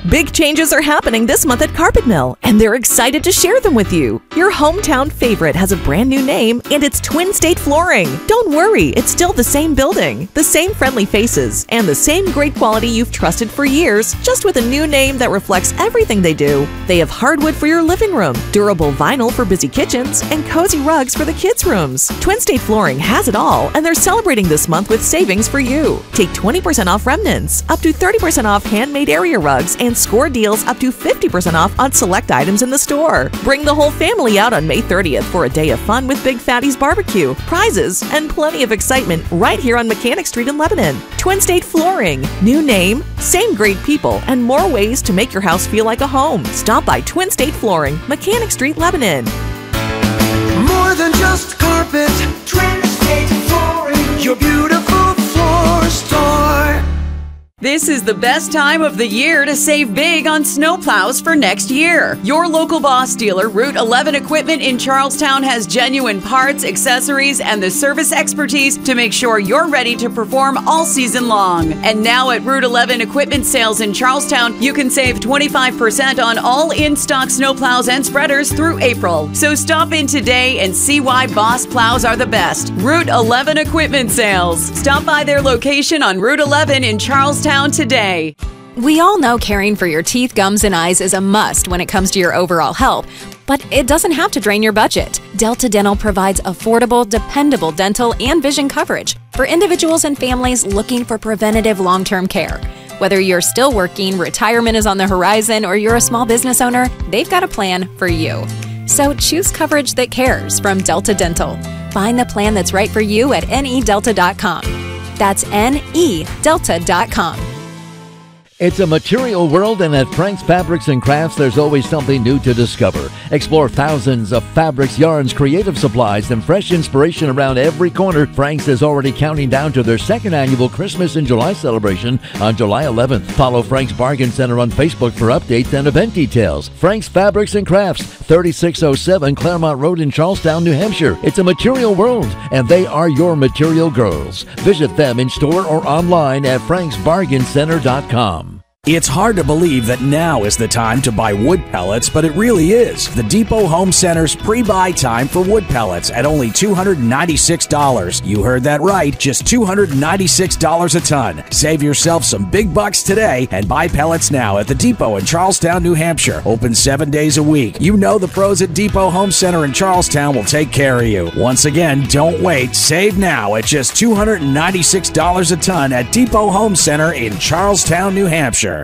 Big changes are happening this month at Carpet Mill, and they're excited to share them with you. Your hometown favorite has a brand new name, and it's Twin State Flooring. Don't worry, it's still the same building, the same friendly faces, and the same great quality you've trusted for years, just with a new name that reflects everything they do. They have hardwood for your living room, durable vinyl for busy kitchens, and cozy rugs for the kids' rooms. Twin State Flooring has it all, and they're celebrating this month with savings for you. Take 20% off remnants, up to 30% off handmade area rugs, and score deals up to 50% off on select items in the store. Bring the whole family out on May 30th for a day of fun with Big Fatty's Barbecue, prizes, and plenty of excitement right here on Mechanic Street in Lebanon. Twin State Flooring. New name, same great people, and more ways to make your house feel like a home. Stop by Twin State Flooring, Mechanic Street, Lebanon. More than just carpet, Twin State Flooring, your beautiful floor store. This is the best time of the year to save big on snowplows for next year. Your local Boss dealer, Route 11 Equipment in Charlestown, has genuine parts, accessories, and the service expertise to make sure you're ready to perform all season long. And now at Route 11 Equipment Sales in Charlestown, you can save 25% on all in-stock snowplows and spreaders through April. So stop in today and see why Boss plows are the best. Route 11 Equipment Sales. Stop by their location on Route 11 in Charlestown today. We all know caring for your teeth, gums, and eyes is a must when it comes to your overall health, but it doesn't have to drain your budget. Delta Dental provides affordable, dependable dental and vision coverage for individuals and families looking for preventative long-term care. Whether you're still working, retirement is on the horizon, or you're a small business owner, they've got a plan for you. So choose coverage that cares from Delta Dental. Find the plan that's right for you at nedelta.com. That's nedelta.com. It's a material world, and at Frank's Fabrics and Crafts, there's always something new to discover. Explore thousands of fabrics, yarns, creative supplies, and fresh inspiration around every corner. Frank's is already counting down to their second annual Christmas in July celebration on July 11th. Follow Frank's Bargain Center on Facebook for updates and event details. Frank's Fabrics and Crafts, 3607 Claremont Road in Charlestown, New Hampshire. It's a material world, and they are your material girls. Visit them in store or online at franksbargaincenter.com. It's hard to believe that now is the time to buy wood pellets, but it really is. The Depot Home Center's pre-buy time for wood pellets at only $296. You heard that right, just $296 a ton. Save yourself some big bucks today and buy pellets now at the Depot in Charlestown, New Hampshire. Open 7 days a week. You know the pros at Depot Home Center in Charlestown will take care of you. Once again, don't wait. Save now at just $296 a ton at Depot Home Center in Charlestown, New Hampshire.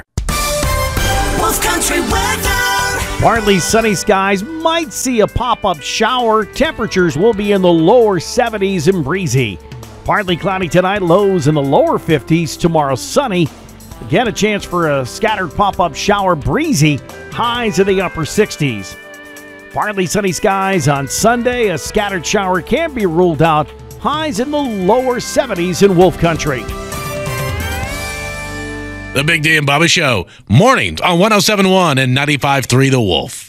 Wolf Country weather. Partly sunny skies, might see a pop-up shower. Temperatures will be in the lower 70s and breezy. Partly cloudy tonight, lows in the lower 50s. Tomorrow sunny. Again, a chance for a scattered pop-up shower, breezy. Highs in the upper 60s. Partly sunny skies on Sunday. A scattered shower can be ruled out. Highs in the lower 70s in Wolf Country. The Big D and Bubba Show. Mornings on 107.1 and 95.3 The Wolf.